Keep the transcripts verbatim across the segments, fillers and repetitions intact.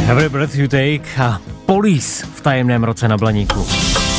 Every Breath You Take a Police v tajemném roce na Blaníku.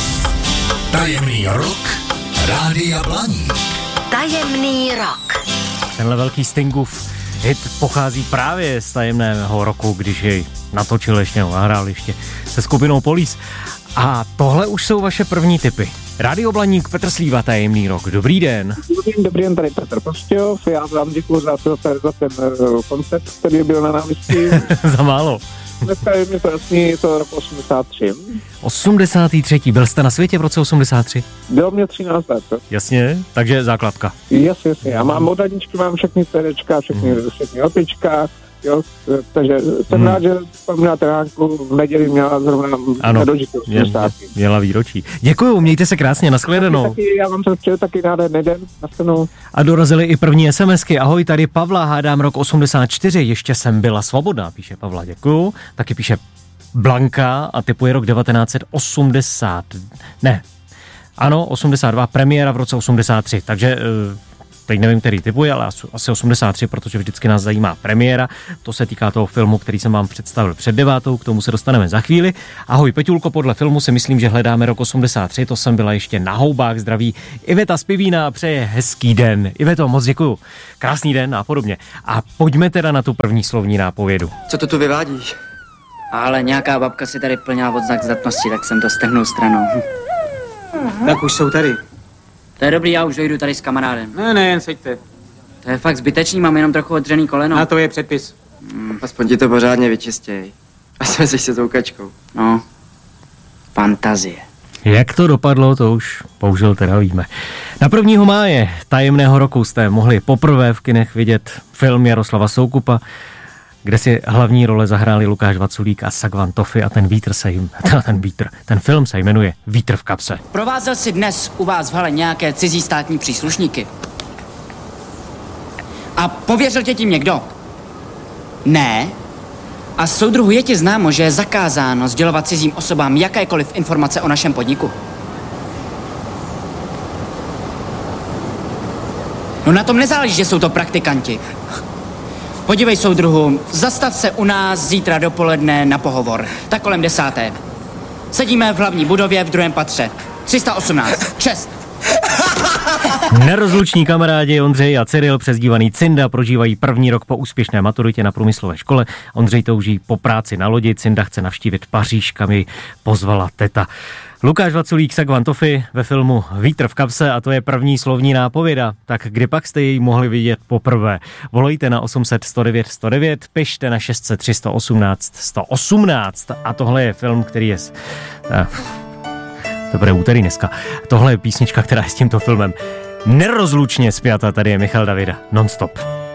Tajemný rok Rádia Blaník. Tajemný rok. Tenhle velký Stingův hit pochází právě z tajemného roku, když jej natočil ještě, no, nahrál ještě se skupinou Police. A tohle už jsou vaše první tipy. Rádio Blaník, Petr Slíva, tajemný rok. Dobrý den. Dobrý den, tady Petr Prostějov. Já vám děkuji za, za ten uh, koncert, který byl na náměstí. Za málo. Dneska je mi to jasný, to rok osmdesát tři. osmdesát tři. Byl jste na světě v roce osmdesát tři? Bylo mě třináct let. Jasně, takže základka. Jasně, jasně. Já mám od Aničky, mám všechny cerečka, všechny, hmm. všechny opička. Jo, takže jsem hmm. rád, že vzpomínáte Hánku v neděli měla zrovna nedožitou osmdesátky. Měla výročí. Děkuju, mějte se krásně, nashledanou. Taky, já vám se přeju taky nádherný den, nashledanou. A dorazily i první SMSky. Ahoj, tady Pavla, hádám rok osmdesát čtyři, ještě jsem byla svobodná, píše Pavla, děkuju. Taky píše Blanka a typuje rok devatenáct set osmdesát. Ne, ano, osmdesát dva, premiéra v roce osmdesát tři, takže... Teď nevím, který typuje, ale asi osmdesát tři, protože vždycky nás zajímá premiéra. To se týká toho filmu, který jsem vám představil před devátou, k tomu se dostaneme za chvíli. Ahoj Peťulko, podle filmu si myslím, že hledáme rok osmdesát tři, to jsem byla ještě na houbách, zdraví Iveta z Pivína, přeje hezký den. Iveto, moc děkuju, krásný den a podobně. A pojďme teda na tu první slovní nápovědu. Co to tu vyvádíš? Ale nějaká babka si tady plňá odznak zdatnosti, tak jsem to strhnul stranou. Hm. Tak už jsou tady. To je dobrý, já už dojdu tady s kamarádem. Ne, ne, jen seďte. To je fakt zbytečný, mám jenom trochu odřený koleno. Na to je předpis. Hmm. Aspoň ti to pořádně vyčistěj. A smezeš se tou kačkou. No, fantazie. Jak to dopadlo, to už bohužel teda víme. Na prvního máje tajemného roku jste mohli poprvé v kinech vidět film Jaroslava Soukupa, kde si hlavní role zahráli Lukáš Vaculík a Sagvan Tofi a ten vítr se jim, ten vítr, ten film se jmenuje Vítr v kapse. Provázel si dnes u vás v hale nějaké cizí státní příslušníky? A pověřil tě tím někdo? Ne? A soudruhu je ti známo, že je zakázáno sdělovat cizím osobám jakékoliv informace o našem podniku? No na tom nezáleží, že jsou to praktikanti. Podívej, soudruhu, zastav se u nás zítra dopoledne na pohovor. Tak kolem desáté. Sedíme v hlavní budově v druhém patře. tři sta osmnáct. Čest. Nerozluční kamarádi Ondřej a Cyril, přezdívaný Cinda, prožívají první rok po úspěšné maturitě na průmyslové škole. Ondřej touží po práci na lodi, Cinda chce navštívit Paříž, kam ji pozvala teta. Lukáš Vaculík, Sagvan Tofi ve filmu Vítr v kapse a to je první slovní nápověda. Tak kdy pak jste jej mohli vidět poprvé? Volejte na osm set sto devět sto devět, pište na šest set tři sto osmnáct sto osmnáct a tohle je film, který je... Eh, to bude úterý dneska. Tohle je písnička, která je s tímto filmem nerozlučně spjata. Tady je Michal Davida, Non-stop.